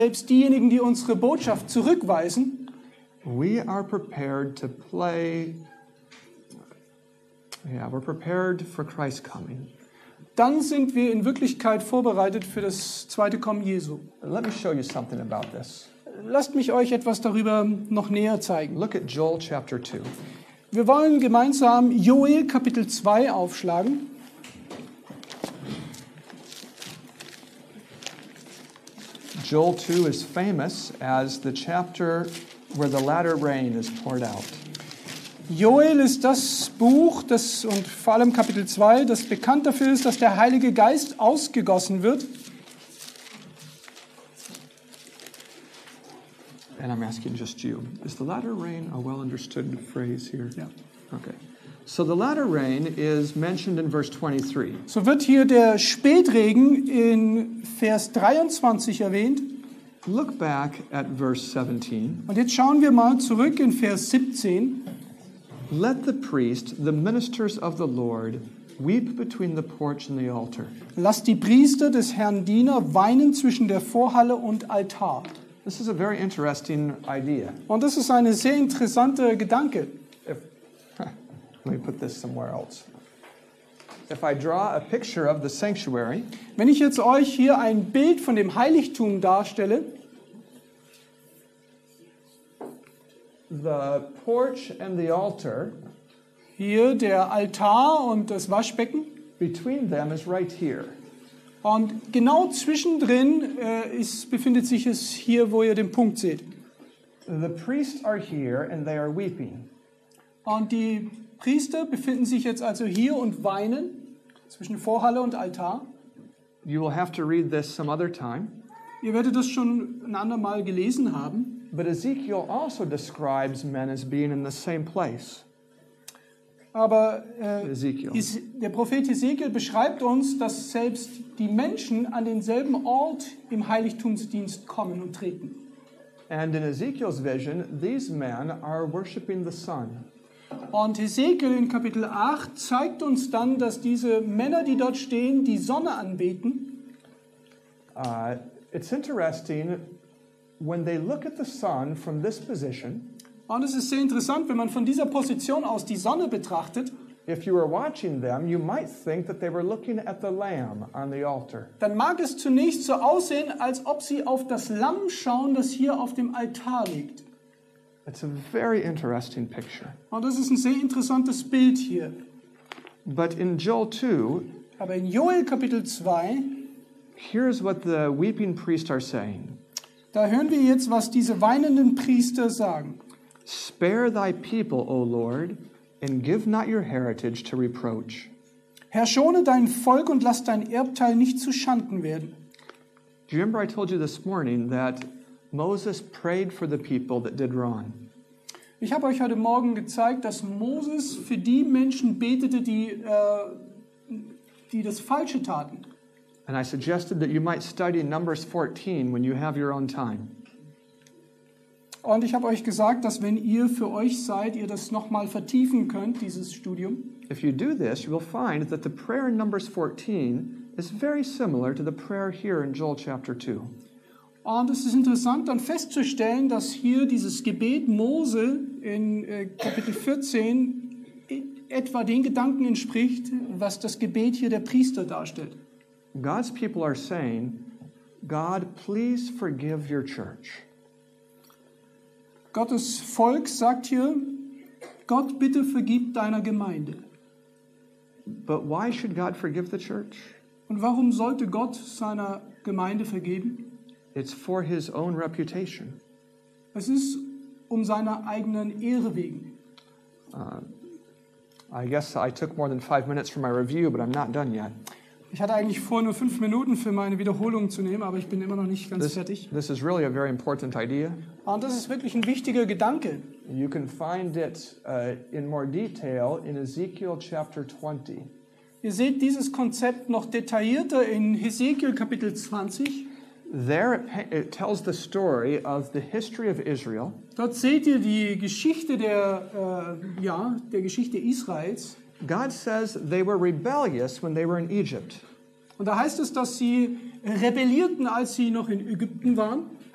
Selbst diejenigen, die unsere Botschaft zurückweisen, we are prepared to play. We're prepared for Christ's coming. dann sind wir in Wirklichkeit vorbereitet für das zweite Kommen Jesu. Let me show you something about this. Lasst mich euch etwas darüber noch näher zeigen. Look at Joel chapter 2. Wir wollen gemeinsam Joel Kapitel 2 aufschlagen. Joel 2 is famous as the chapter where the latter rain is poured out. Joel ist das Buch, und vor allem Kapitel 2, das bekannt dafür ist, dass der Heilige Geist ausgegossen wird. And I'm asking just you, is the latter rain a well understood phrase here? Ja. Okay. So the latter rain is mentioned in verse 23. So wird hier der Spätregen in Vers 23 erwähnt. Look back at verse 17. Und jetzt schauen wir mal zurück in Vers 17. Let the priest, the ministers of the Lord, weep between the porch and the altar. Lasst die Priester des Herrn Diener weinen zwischen der Vorhalle und Altar. This is a very interesting idea. Und das ist ein sehr interessanter Gedanke. Let me put this somewhere else. If I draw a picture of the sanctuary, Wenn ich jetzt euch hier ein Bild von dem Heiligtum darstelle, the porch and the altar, hier der Altar und das Waschbecken, between them is right here. und genau zwischendrin befindet sich es hier, wo ihr den Punkt seht. The priests are here and they are weeping. Und die Priester befinden sich jetzt also hier und weinen zwischen Vorhalle und Altar. You will have to read this some other time. Ihr werdet das schon ein andermal gelesen haben. But Ezekiel also describes men as being in the same place. Aber Ezekiel. der Prophet Hesekiel beschreibt uns, dass selbst die Menschen an denselben Ort im Heiligtumsdienst kommen und treten. And in Ezekiel's vision, these men are worshiping the sun. Und Hesekiel in Kapitel 8 zeigt uns dann, dass diese Männer, die dort stehen, die Sonne anbeten. It's interesting, when they look at the sun from this position, Und es ist sehr interessant, wenn man von dieser Position aus die Sonne betrachtet, if you were watching them, you might think that they were looking at the lamb on the altar. dann mag es zunächst so aussehen, als ob sie auf das Lamm schauen, das hier auf dem Altar liegt. It's a very interesting picture. Und das ist ein sehr interessantes Bild hier. But in Joel 2, Aber in Joel Kapitel 2, here's what the weeping priests are saying. da hören wir jetzt, was diese weinenden Priester sagen. Spare thy people, O Lord, and give not your heritage to reproach. Herr, schone dein Volk und lass dein Erbteil nicht zu Schanden werden. Do you remember I told you this morning that Moses prayed for the people that did wrong? Ich habe euch heute Morgen gezeigt, dass Moses für die Menschen betete, die das Falsche taten. And I suggested that you might study Numbers 14 when you have your own time. Und ich habe euch gesagt, dass wenn ihr für euch seid, ihr das nochmal vertiefen könnt, dieses Studium. If you do this, you will find that the prayer in Numbers 14 is very similar to the prayer here in Joel chapter 2. Und es ist interessant dann festzustellen, dass hier dieses Gebet Mose in Kapitel 14 etwa den Gedanken entspricht, was das Gebet hier der Priester darstellt. God's people are saying, God, please forgive your church. Gottes Volk sagt hier, Gott, bitte vergib deiner Gemeinde. But why should God forgive the church? Und warum sollte Gott seiner Gemeinde vergeben? It's for his own reputation. Es ist um seiner eigenen Ehre wegen. I guess I took more than 5 minutes for my review, but I'm not done yet. Ich hatte eigentlich vor, nur 5 Minuten für meine Wiederholung zu nehmen, aber ich bin immer noch nicht ganz fertig. This is really a very important idea. Und das ist wirklich ein wichtiger Gedanke. You can find it in more detail in Ezekiel chapter 20. Ihr seht dieses Konzept noch detaillierter in Hesekiel Kapitel 20. There it tells the story of the history of Israel. Dort seht ihr die Geschichte der Geschichte Israels. God says they were rebellious when they were in Egypt. Und da heißt es, dass sie rebellierten, als sie noch in Ägypten waren.